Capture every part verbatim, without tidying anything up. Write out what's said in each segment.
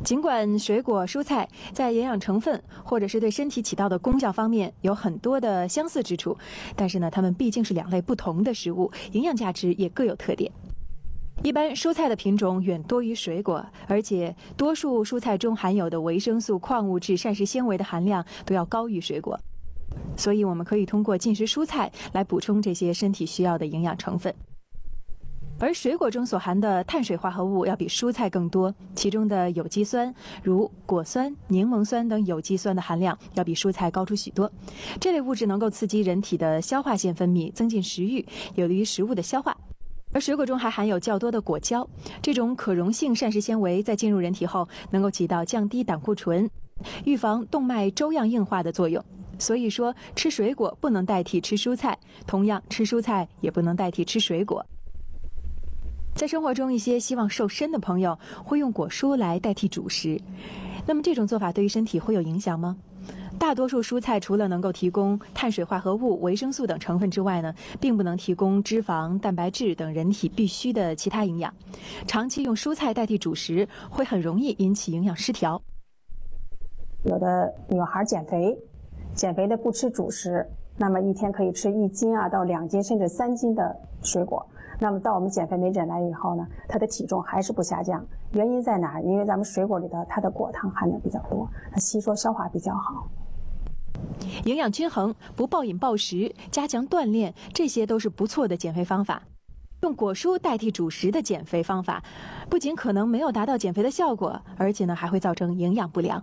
尽管水果、蔬菜在营养成分或者是对身体起到的功效方面有很多的相似之处，但是呢，它们毕竟是两类不同的食物，营养价值也各有特点。一般蔬菜的品种远多于水果，而且多数蔬菜中含有的维生素、矿物质、膳食纤维的含量都要高于水果，所以我们可以通过进食蔬菜来补充这些身体需要的营养成分。而水果中所含的碳水化合物要比蔬菜更多，其中的有机酸如果酸、柠檬酸等有机酸的含量要比蔬菜高出许多。这类物质能够刺激人体的消化腺分泌，增进食欲，有利于食物的消化。而水果中还含有较多的果胶，这种可溶性膳食纤维在进入人体后，能够起到降低胆固醇、预防动脉粥样硬化的作用。所以说，吃水果不能代替吃蔬菜，同样吃蔬菜也不能代替吃水果。在生活中，一些希望瘦身的朋友会用果蔬来代替主食，那么这种做法对于身体会有影响吗？大多数蔬菜除了能够提供碳水化合物、维生素等成分之外呢，并不能提供脂肪、蛋白质等人体必需的其他营养。长期用蔬菜代替主食，会很容易引起营养失调。 有的女孩减肥，减肥的不吃主食，那么一天可以吃一斤啊到两斤甚至三斤的水果。那么到我们减肥门诊来以后呢，她的体重还是不下降，原因在哪儿？因为咱们水果里的它的果糖含量比较多，它吸收消化比较好。 营养均衡，不暴饮暴食，加强锻炼，这些都是不错的减肥方法。用果蔬代替主食的减肥方法，不仅可能没有达到减肥的效果，而且呢还会造成营养不良。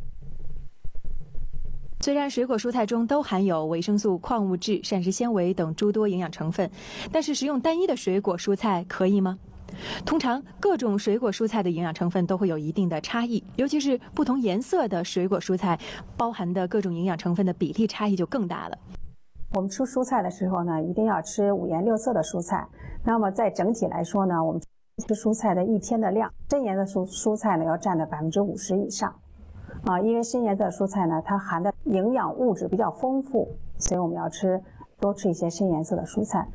虽然水果蔬菜中都含有维生素、矿物质、膳食纤维等诸多营养成分，但是食用单一的水果蔬菜可以吗？通常各种水果蔬菜的营养成分都会有一定的差异，尤其是不同颜色的水果蔬菜，包含的各种营养成分的比例差异就更大了。 我们吃蔬菜的时候呢，一定要吃五颜六色的蔬菜。那么在整体来说呢，我们吃蔬菜的一天的量，深颜色蔬蔬菜呢要占到百分之五十以上。啊，因为深颜色蔬菜呢，它含的营养物质比较丰富，所以我们要吃多吃一些深颜色的蔬菜。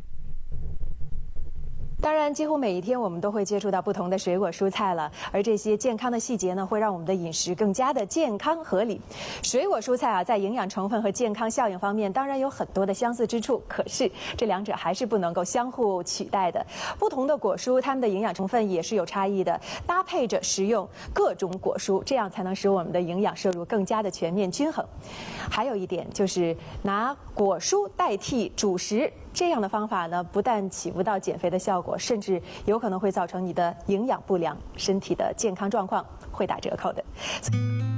当然，几乎每一天我们都会接触到不同的水果蔬菜了，而这些健康的细节呢，会让我们的饮食更加的健康合理。水果蔬菜啊，在营养成分和健康效应方面，当然有很多的相似之处，可是这两者还是不能够相互取代的。不同的果蔬，它们的营养成分也是有差异的，搭配着食用各种果蔬，这样才能使我们的营养摄入更加的全面均衡。还有一点就是拿果蔬代替主食。这样的方法呢，不但起不到减肥的效果，甚至有可能会造成你的营养不良，身体的健康状况会打折扣的。